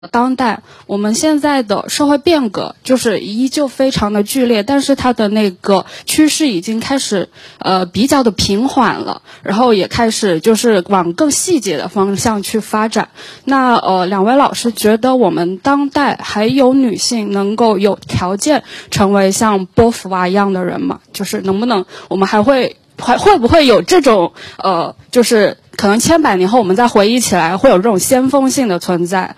当代我们现在的社会变革就是依旧非常的剧烈，但是它的那个趋势已经开始比较的平缓了，然后也开始就是往更细节的方向去发展。那两位老师觉得我们当代还有女性能够有条件成为像波伏娃一样的人吗？就是能不能我们会不会有这种就是可能千百年后我们再回忆起来会有这种先锋性的存在？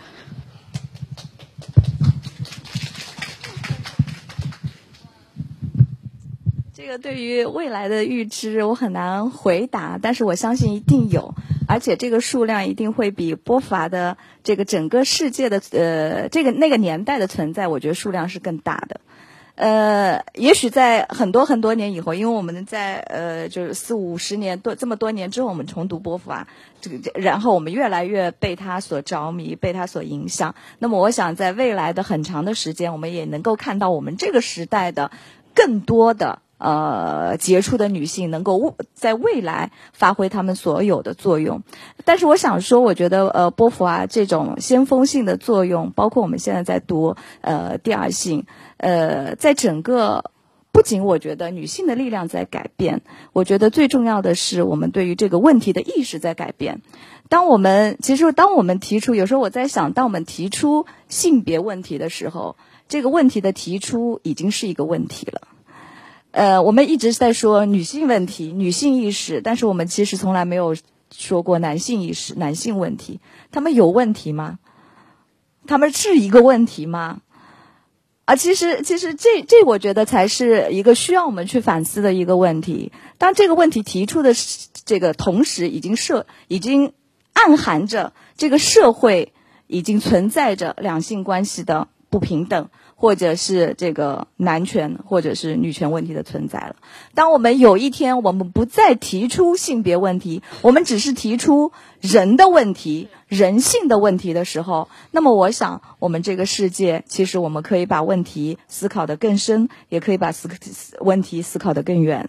这个对于未来的预知我很难回答，但是我相信一定有，而且这个数量一定会比波伏娃的这个整个世界的那个年代的存在，我觉得数量是更大的。也许在很多年以后，因为我们在就是40-50年这么多年之后，我们重读波伏娃，然后我们越来越被他所着迷，被他所影响。那么我想在未来的很长的时间，我们也能够看到我们这个时代的更多的杰出的女性能够在未来发挥她们所有的作用。但是我想说，我觉得波伏娃这种先锋性的作用，包括我们现在在读第二性，在整个不仅我觉得女性的力量在改变，我觉得最重要的是我们对于这个问题的意识在改变。当我们提出，有时候我在想，当我们提出性别问题的时候，这个问题的提出已经是一个问题了。我们一直在说女性问题、女性意识，但是我们其实从来没有说过男性意识、男性问题。他们有问题吗？他们是一个问题吗？其实这我觉得才是一个需要我们去反思的一个问题。当这个问题提出的这个同时，已经暗含着这个社会已经存在着两性关系的不平等，或者是这个男权或者是女权问题的存在了。当我们有一天我们不再提出性别问题，我们只是提出人的问题、人性的问题的时候，那么我想我们这个世界其实我们可以把问题思考得更深，也可以把问题思考得更远。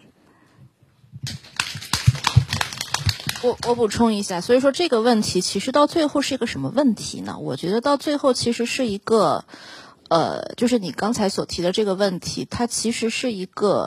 我补充一下，所以说这个问题其实到最后是一个什么问题呢？我觉得到最后其实是一个就是你刚才所提的这个问题，它其实是一个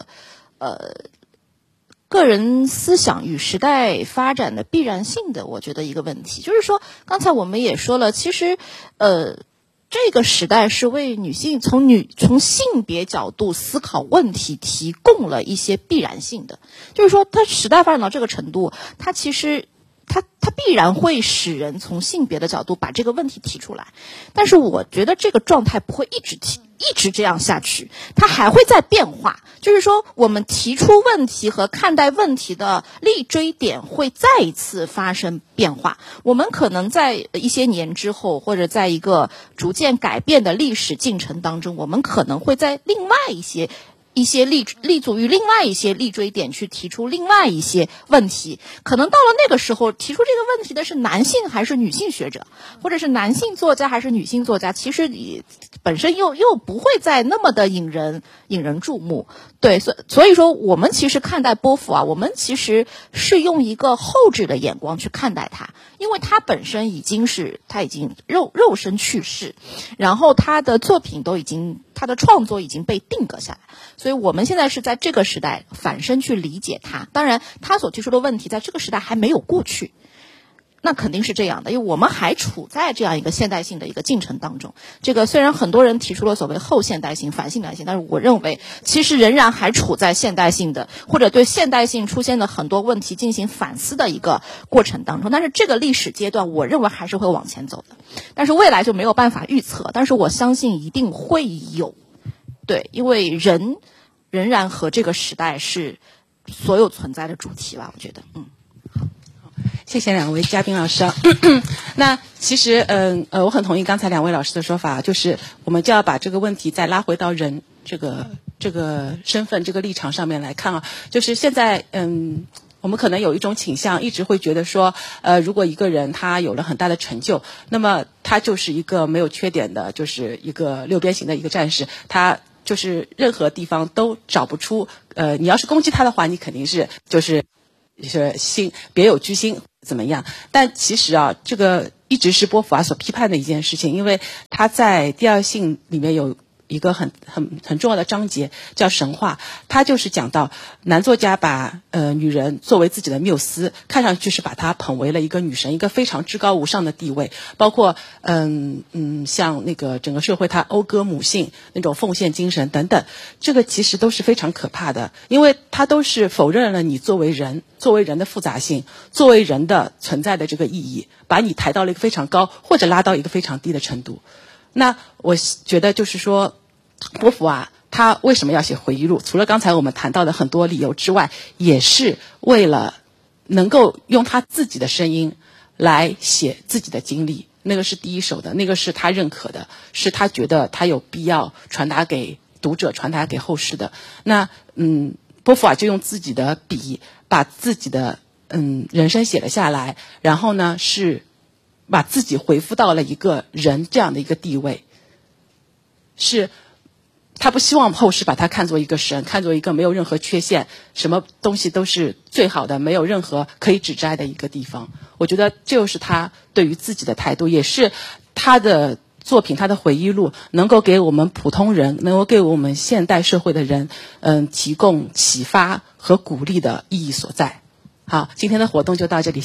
个人思想与时代发展的必然性的，我觉得一个问题。就是说刚才我们也说了，其实这个时代是为女性从性别角度思考问题提供了一些必然性的。就是说它时代发展到这个程度，它其实它必然会使人从性别的角度把这个问题提出来，但是我觉得这个状态不会一直这样下去，它还会在变化。就是说我们提出问题和看待问题的立锥点会再一次发生变化。我们可能在一些年之后，或者在一个逐渐改变的历史进程当中，我们可能会在另外一些立足于另外一些立锥点去提出另外一些问题。可能到了那个时候，提出这个问题的是男性还是女性学者，或者是男性作家还是女性作家，其实本身又不会再那么的引人注目。对，所以说我们其实看待波伏娃，我们其实是用一个后置的眼光去看待它，因为它本身已经肉身去世，然后他的作品他的创作已经被定格下来，所以我们现在是在这个时代反身去理解它。当然他所提出的问题在这个时代还没有过去，那肯定是这样的，因为我们还处在这样一个现代性的一个进程当中。这个虽然很多人提出了所谓后现代性、反现代性，但是我认为其实仍然还处在现代性的，或者对现代性出现的很多问题进行反思的一个过程当中。但是这个历史阶段我认为还是会往前走的，但是未来就没有办法预测，但是我相信一定会有。对，因为人仍然和这个时代是所有存在的主题吧，我觉得。 谢谢两位嘉宾老师。那其实我很同意刚才两位老师的说法，就是我们就要把这个问题再拉回到人这个身份这个立场上面来看啊。就是现在我们可能有一种倾向，一直会觉得说如果一个人他有了很大的成就，那么他就是一个没有缺点的，就是一个六边形的一个战士，他就是任何地方都找不出你要是攻击他的话，你肯定是别有居心怎么样。但其实啊，这个一直是波伏娃所批判的一件事情，因为他在《第二性》里面有一个很重要的章节叫神话，他就是讲到男作家把女人作为自己的缪斯，看上去是把她捧为了一个女神，一个非常至高无上的地位，包括像那个整个社会他讴歌母性那种奉献精神等等，这个其实都是非常可怕的，因为他都是否认了你作为人的复杂性，作为人的存在的这个意义，把你抬到了一个非常高或者拉到一个非常低的程度。那我觉得就是说，波伏娃他为什么要写回忆录？除了刚才我们谈到的很多理由之外，也是为了能够用他自己的声音来写自己的经历。那个是第一手的，那个是他认可的，是他觉得他有必要传达给读者、传达给后世的。那波伏娃就用自己的笔把自己的人生写了下来，然后呢是把自己回复到了一个人这样的一个地位，是他不希望后世把他看作一个神，看作一个没有任何缺陷，什么东西都是最好的，没有任何可以指摘的一个地方。我觉得这就是他对于自己的态度，也是他的作品，他的回忆录能够给我们普通人，能够给我们现代社会的人提供启发和鼓励的意义所在。好，今天的活动就到这里。